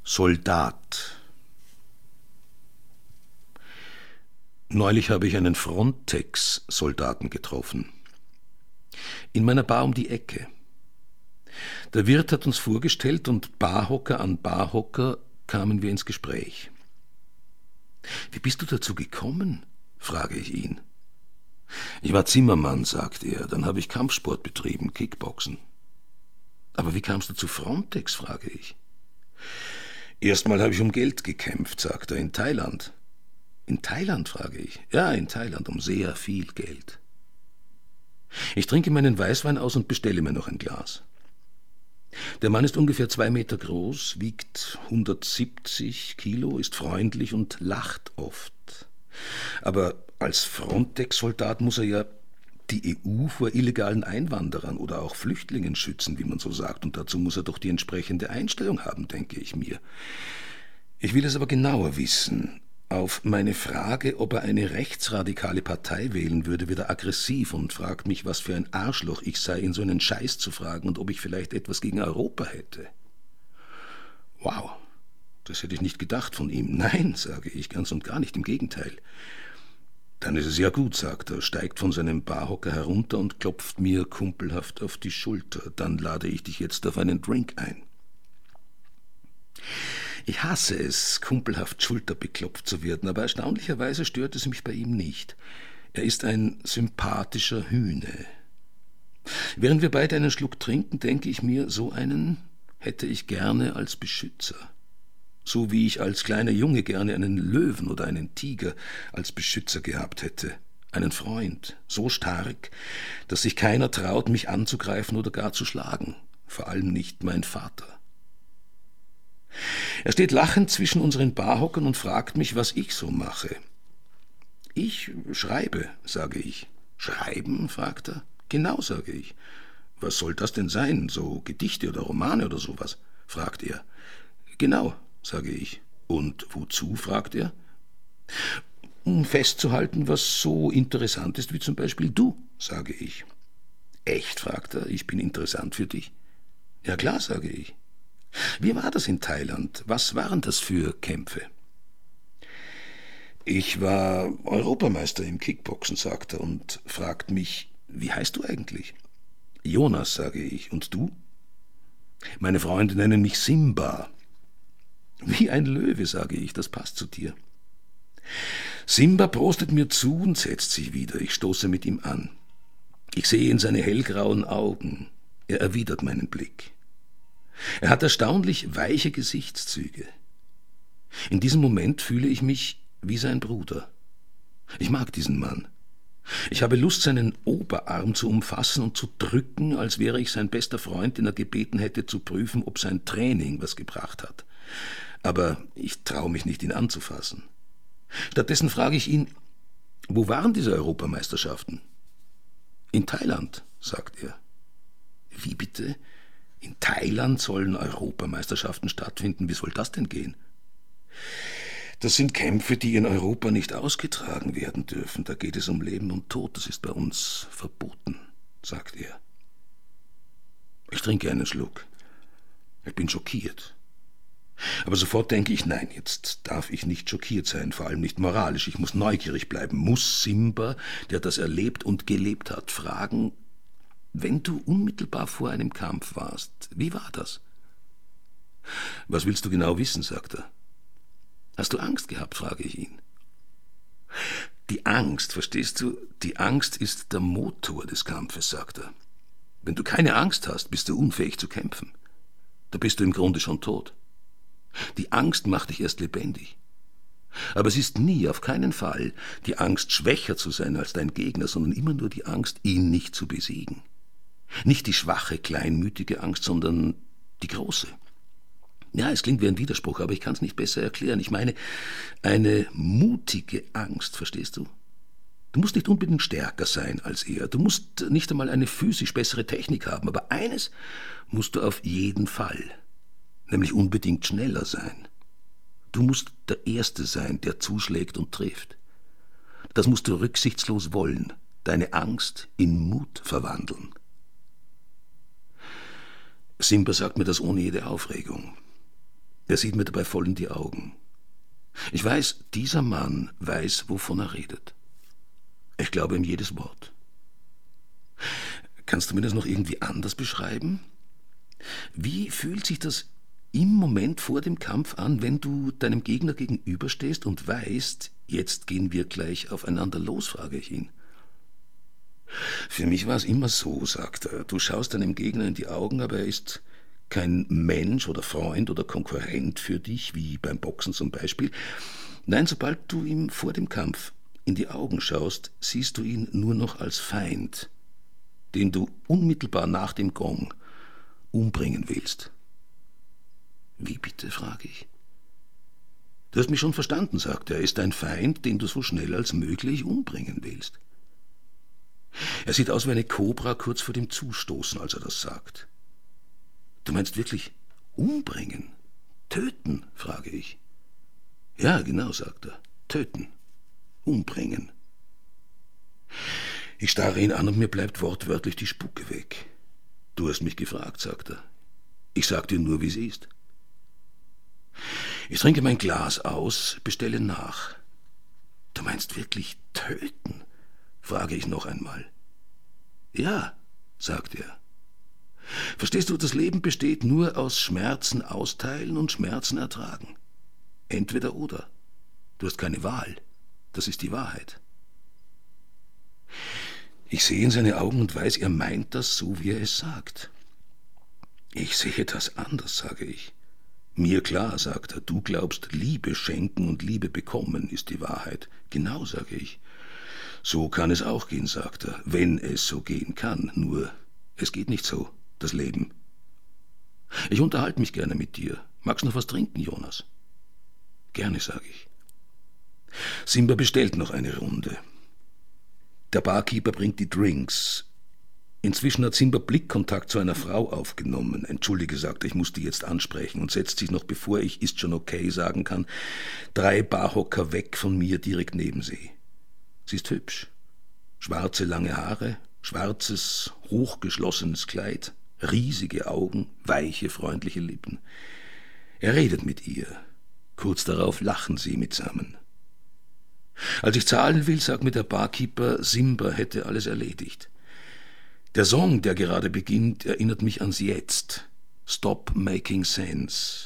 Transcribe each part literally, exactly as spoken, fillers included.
Soldat. Neulich habe ich einen Frontex-Soldaten getroffen. In meiner Bar um die Ecke. Der Wirt hat uns vorgestellt und Barhocker an Barhocker kamen wir ins Gespräch. »Wie bist du dazu gekommen?« frage ich ihn. »Ich war Zimmermann«, sagt er, »dann habe ich Kampfsport betrieben, Kickboxen.« »Aber wie kamst du zu Frontex?« frage ich. »Erstmal habe ich um Geld gekämpft«, sagt er, »in Thailand.« »In Thailand?« frage ich. »Ja, in Thailand, um sehr viel Geld.« Ich trinke meinen Weißwein aus und bestelle mir noch ein Glas. Der Mann ist ungefähr zwei Meter groß, wiegt hundertsiebzig Kilo, ist freundlich und lacht oft. Aber als Frontex-Soldat muss er ja die E U vor illegalen Einwanderern oder auch Flüchtlingen schützen, wie man so sagt. Und dazu muss er doch die entsprechende Einstellung haben, denke ich mir. Ich will es aber genauer wissen. Auf meine Frage, ob er eine rechtsradikale Partei wählen würde, wird er aggressiv und fragt mich, was für ein Arschloch ich sei, ihn so einen Scheiß zu fragen und ob ich vielleicht etwas gegen Europa hätte. Wow, das hätte ich nicht gedacht von ihm. Nein, sage ich, ganz und gar nicht, im Gegenteil. Dann ist es ja gut, sagt er, steigt von seinem Barhocker herunter und klopft mir kumpelhaft auf die Schulter. Dann lade ich dich jetzt auf einen Drink ein. Ich hasse es, kumpelhaft schulterbeklopft zu werden, aber erstaunlicherweise stört es mich bei ihm nicht. Er ist ein sympathischer Hühne. Während wir beide einen Schluck trinken, denke ich mir, so einen hätte ich gerne als Beschützer. So wie ich als kleiner Junge gerne einen Löwen oder einen Tiger als Beschützer gehabt hätte. Einen Freund, so stark, dass sich keiner traut, mich anzugreifen oder gar zu schlagen. Vor allem nicht mein Vater. Er steht lachend zwischen unseren Barhockern und fragt mich, was ich so mache. Ich schreibe, sage ich. Schreiben, fragt er. Genau, sage ich. Was soll das denn sein? So Gedichte oder Romane oder sowas? Fragt er. Genau, sage ich. Und wozu? Fragt er. Um festzuhalten, was so interessant ist wie zum Beispiel du, sage ich. Echt, fragt er, ich bin interessant für dich. Ja klar, sage ich. Wie war das in Thailand? Was waren das für Kämpfe? Ich war Europameister im Kickboxen, sagt er und fragt mich, wie heißt du eigentlich? Jonas, sage ich. Und du? Meine Freunde nennen mich Simba. Wie ein Löwe, sage ich, das passt zu dir. Simba prostet mir zu und setzt sich wieder. Ich stoße mit ihm an. Ich sehe in seine hellgrauen Augen. Er erwidert meinen Blick. Er hat erstaunlich weiche Gesichtszüge. In diesem Moment fühle ich mich wie sein Bruder. Ich mag diesen Mann. Ich habe Lust, seinen Oberarm zu umfassen und zu drücken, als wäre ich sein bester Freund, den er gebeten hätte, zu prüfen, ob sein Training was gebracht hat. Aber ich traue mich nicht, ihn anzufassen. Stattdessen frage ich ihn, wo waren diese Europameisterschaften? In Thailand, sagt er. Wie bitte? In Thailand sollen Europameisterschaften stattfinden. Wie soll das denn gehen? Das sind Kämpfe, die in Europa nicht ausgetragen werden dürfen. Da geht es um Leben und Tod. Das ist bei uns verboten, sagt er. Ich trinke einen Schluck. Ich bin schockiert. Aber sofort denke ich, nein, jetzt darf ich nicht schockiert sein, vor allem nicht moralisch. Ich muss neugierig bleiben. Muss Simba, der das erlebt und gelebt hat, fragen, wenn du unmittelbar vor einem Kampf warst, wie war das? Was willst du genau wissen, sagt er. Hast du Angst gehabt, frage ich ihn. Die Angst, verstehst du, die Angst ist der Motor des Kampfes, sagt er. Wenn du keine Angst hast, bist du unfähig zu kämpfen. Da bist du im Grunde schon tot. Die Angst macht dich erst lebendig. Aber es ist nie, auf keinen Fall, die Angst, schwächer zu sein als dein Gegner, sondern immer nur die Angst, ihn nicht zu besiegen. Nicht die schwache, kleinmütige Angst, sondern die große. Ja, es klingt wie ein Widerspruch, aber ich kann es nicht besser erklären. Ich meine, eine mutige Angst, verstehst du? Du musst nicht unbedingt stärker sein als er. Du musst nicht einmal eine physisch bessere Technik haben. Aber eines musst du auf jeden Fall, nämlich unbedingt schneller sein. Du musst der Erste sein, der zuschlägt und trifft. Das musst du rücksichtslos wollen, deine Angst in Mut verwandeln. Simba sagt mir das ohne jede Aufregung. Er sieht mir dabei voll in die Augen. Ich weiß, dieser Mann weiß, wovon er redet. Ich glaube ihm jedes Wort. Kannst du mir das noch irgendwie anders beschreiben? Wie fühlt sich das im Moment vor dem Kampf an, wenn du deinem Gegner gegenüberstehst und weißt, jetzt gehen wir gleich aufeinander los, frage ich ihn. Für mich war es immer so, sagt er. Du schaust deinem Gegner in die Augen, aber er ist kein Mensch oder Freund oder Konkurrent für dich, wie beim Boxen zum Beispiel. Nein, sobald du ihm vor dem Kampf in die Augen schaust, siehst du ihn nur noch als Feind, den du unmittelbar nach dem Gong umbringen willst. Wie bitte, frage ich. Du hast mich schon verstanden, sagt er. Er ist ein Feind, den du so schnell als möglich umbringen willst. Er sieht aus wie eine Kobra kurz vor dem Zustoßen, als er das sagt. Du meinst wirklich umbringen? Töten, frage ich. Ja, genau, sagt er. Töten. Umbringen. Ich starre ihn an und mir bleibt wortwörtlich die Spucke weg. Du hast mich gefragt, sagt er. Ich sag dir nur, wie es ist. Ich trinke mein Glas aus, bestelle nach. Du meinst wirklich töten? Frage ich noch einmal. Ja, sagt er. Verstehst du, das Leben besteht nur aus Schmerzen austeilen und Schmerzen ertragen. Entweder oder. Du hast keine Wahl. Das ist die Wahrheit. Ich sehe in seine Augen und weiß, er meint das so, wie er es sagt. Ich sehe das anders, sage ich. Mir klar, sagt er, du glaubst, Liebe schenken und Liebe bekommen ist die Wahrheit. Genau, sage ich. So kann es auch gehen, sagt er, wenn es so gehen kann. Nur, es geht nicht so, das Leben. Ich unterhalte mich gerne mit dir. Magst du noch was trinken, Jonas? Gerne, sage ich. Simba bestellt noch eine Runde. Der Barkeeper bringt die Drinks. Inzwischen hat Simba Blickkontakt zu einer Frau aufgenommen. Entschuldige, sagt er, ich muss die jetzt ansprechen und setzt sich noch, bevor ich ist schon okay sagen kann, drei Barhocker weg von mir direkt neben sie. Sie ist hübsch. Schwarze, lange Haare, schwarzes, hochgeschlossenes Kleid, riesige Augen, weiche, freundliche Lippen. Er redet mit ihr. Kurz darauf lachen sie mitsammen. Als ich zahlen will, sagt mir der Barkeeper, Simba hätte alles erledigt. Der Song, der gerade beginnt, erinnert mich ans Jetzt. Stop Making Sense.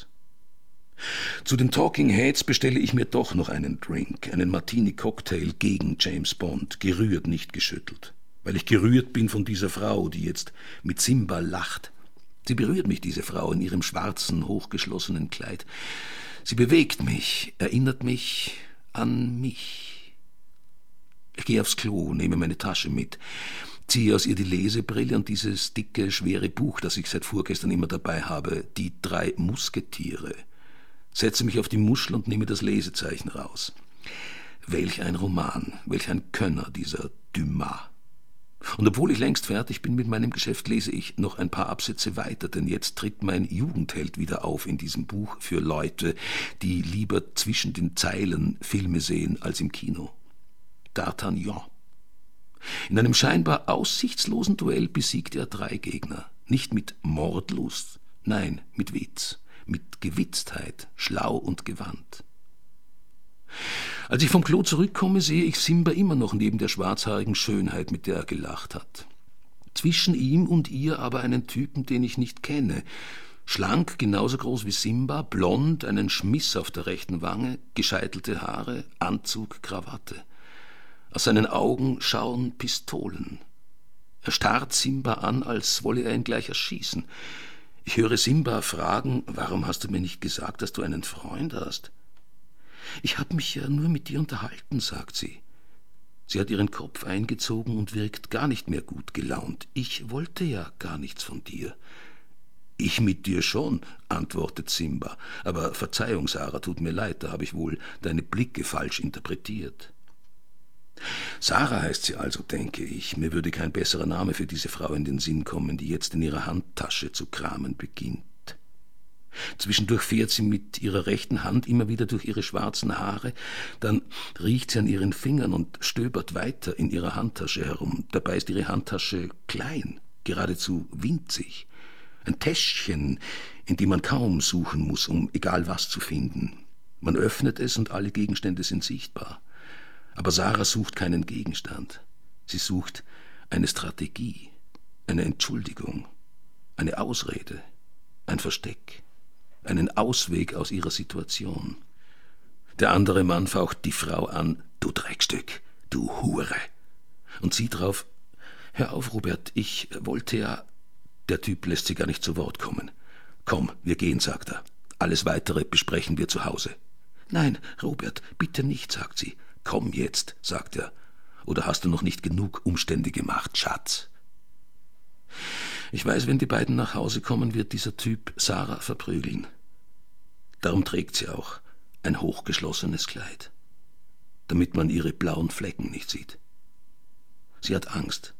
Zu den Talking Heads bestelle ich mir doch noch einen Drink, einen Martini-Cocktail gegen James Bond, gerührt, nicht geschüttelt. Weil ich gerührt bin von dieser Frau, die jetzt mit Simba lacht. Sie berührt mich, diese Frau, in ihrem schwarzen, hochgeschlossenen Kleid. Sie bewegt mich, erinnert mich an mich. Ich gehe aufs Klo, nehme meine Tasche mit, ziehe aus ihr die Lesebrille und dieses dicke, schwere Buch, das ich seit vorgestern immer dabei habe, die drei Musketiere, setze mich auf die Muschel und nehme das Lesezeichen raus. Welch ein Roman, welch ein Könner, dieser Dumas. Und obwohl ich längst fertig bin mit meinem Geschäft, lese ich noch ein paar Absätze weiter, denn jetzt tritt mein Jugendheld wieder auf in diesem Buch für Leute, die lieber zwischen den Zeilen Filme sehen als im Kino. D'Artagnan. In einem scheinbar aussichtslosen Duell besiegt er drei Gegner. Nicht mit Mordlust, nein, mit Witz, mit Gewitztheit, schlau und gewandt. Als ich vom Klo zurückkomme, sehe ich Simba immer noch neben der schwarzhaarigen Schönheit, mit der er gelacht hat. Zwischen ihm und ihr aber einen Typen, den ich nicht kenne. Schlank, genauso groß wie Simba, blond, einen Schmiss auf der rechten Wange, gescheitelte Haare, Anzug, Krawatte. Aus seinen Augen schauen Pistolen. Er starrt Simba an, als wolle er ihn gleich erschießen. Ich höre Simba fragen, warum hast du mir nicht gesagt, dass du einen Freund hast? Ich habe mich ja nur mit dir unterhalten, sagt sie. Sie hat ihren Kopf eingezogen und wirkt gar nicht mehr gut gelaunt. Ich wollte ja gar nichts von dir. Ich mit dir schon, antwortet Simba. Aber Verzeihung, Sarah, tut mir leid, da habe ich wohl deine Blicke falsch interpretiert. Sarah heißt sie also, denke ich. Mir würde kein besserer Name für diese Frau in den Sinn kommen, die jetzt in ihrer Handtasche zu kramen beginnt. Zwischendurch fährt sie mit ihrer rechten Hand immer wieder durch ihre schwarzen Haare, dann riecht sie an ihren Fingern und stöbert weiter in ihrer Handtasche herum. Dabei ist ihre Handtasche klein, geradezu winzig. Ein Täschchen, in die man kaum suchen muss, um egal was zu finden. Man öffnet es und alle Gegenstände sind sichtbar. Aber Sarah sucht keinen Gegenstand. Sie sucht eine Strategie, eine Entschuldigung, eine Ausrede, ein Versteck, einen Ausweg aus ihrer Situation. Der andere Mann faucht die Frau an: »Du Dreckstück, du Hure!« Und sie drauf: »Hör auf, Robert, ich wollte ja...« Der Typ lässt sie gar nicht zu Wort kommen. »Komm, wir gehen«, sagt er. »Alles Weitere besprechen wir zu Hause.« »Nein, Robert, bitte nicht«, sagt sie. »Komm jetzt«, sagt er. »Oder hast du noch nicht genug Umstände gemacht, Schatz?« Ich weiß, wenn die beiden nach Hause kommen, wird dieser Typ Sarah verprügeln. Darum trägt sie auch ein hochgeschlossenes Kleid, damit man ihre blauen Flecken nicht sieht. Sie hat Angst,